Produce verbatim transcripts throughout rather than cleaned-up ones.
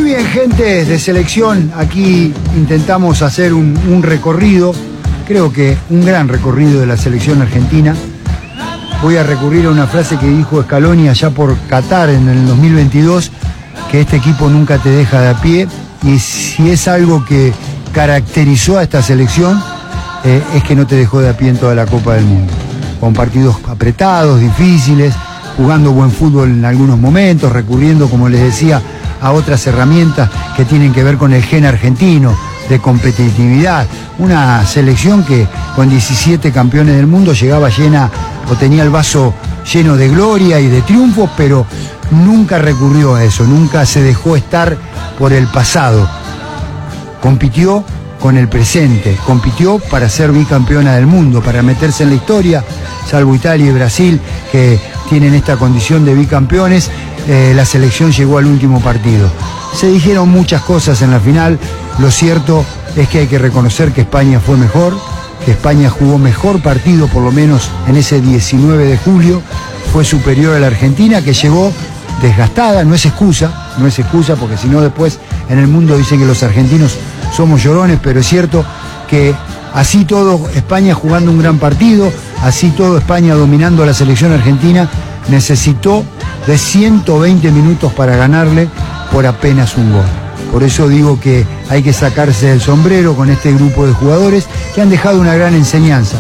Muy bien, gente de selección, aquí intentamos hacer un, un recorrido, creo que un gran recorrido de la selección argentina. Voy a recurrir a una frase que dijo Scaloni allá por Qatar en el dos mil veintidós, que este equipo nunca te deja de a pie, y si es algo que caracterizó a esta selección, eh, es que no te dejó de a pie en toda la Copa del Mundo, con partidos apretados, difíciles, jugando buen fútbol en algunos momentos, recurriendo, como les decía, a otras herramientas que tienen que ver con el gen argentino, de competitividad. Una selección que con diecisiete campeones del mundo llegaba llena o tenía el vaso lleno de gloria y de triunfos, pero nunca recurrió a eso, nunca se dejó estar por el pasado. Compitió con el presente, compitió para ser bicampeona del mundo, para meterse en la historia, salvo Italia y Brasil, que tienen esta condición de bicampeones. Eh, la selección llegó al último partido. Se dijeron muchas cosas en la final, lo cierto es que hay que reconocer que España fue mejor, que España jugó mejor partido, por lo menos en ese diecinueve de julio, fue superior a la Argentina, que llegó desgastada, no es excusa, no es excusa, porque si no después en el mundo dicen que los argentinos somos llorones, pero es cierto que así todo España jugando un gran partido, así todo España dominando a la selección argentina, necesitó de ciento veinte minutos para ganarle por apenas un gol. Por eso digo que hay que sacarse el sombrero con este grupo de jugadores que han dejado una gran enseñanza,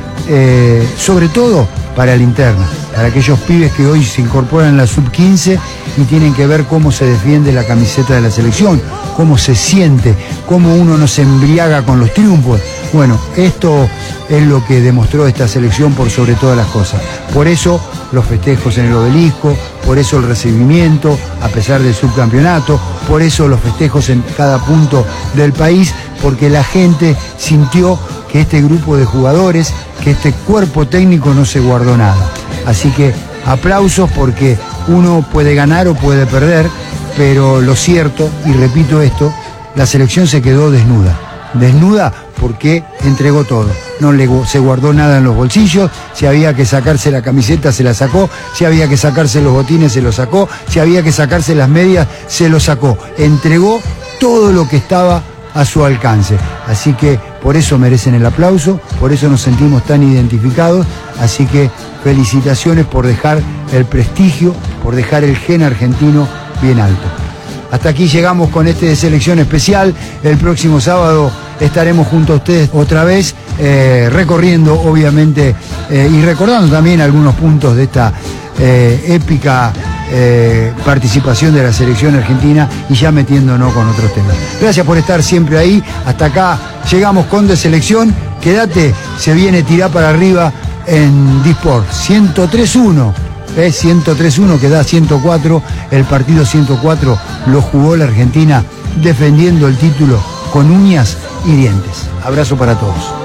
eh, sobre todo para la interna, para aquellos pibes que hoy se incorporan en la sub quince y tienen que ver cómo se defiende la camiseta de la selección, cómo se siente, cómo uno no se embriaga con los triunfos. Bueno, esto es lo que demostró esta selección por sobre todas las cosas. Por eso los festejos en el obelisco, por eso el recibimiento a pesar del subcampeonato, por eso los festejos en cada punto del país, porque la gente sintió que este grupo de jugadores, que este cuerpo técnico no se guardó nada. Así que aplausos, porque uno puede ganar o puede perder, pero lo cierto, y repito esto, la selección se quedó desnuda. Desnuda porque entregó todo, no le, se guardó nada en los bolsillos, si había que sacarse la camiseta se la sacó, si había que sacarse los botines se los sacó, si había que sacarse las medias se los sacó, entregó todo lo que estaba a su alcance. Así que por eso merecen el aplauso, por eso nos sentimos tan identificados, así que felicitaciones por dejar el prestigio, por dejar el gen argentino bien alto. Hasta aquí llegamos con este de selección especial. El próximo sábado estaremos junto a ustedes otra vez, eh, recorriendo obviamente eh, y recordando también algunos puntos de esta eh, épica eh, participación de la selección argentina y ya metiéndonos con otros temas. Gracias por estar siempre ahí. Hasta acá llegamos con de selección. Quédate, se viene Tirá para arriba en Disport ciento tres uno. Es ciento tres uno que da ciento cuatro, el partido ciento cuatro lo jugó la Argentina defendiendo el título con uñas y dientes. Abrazo para todos.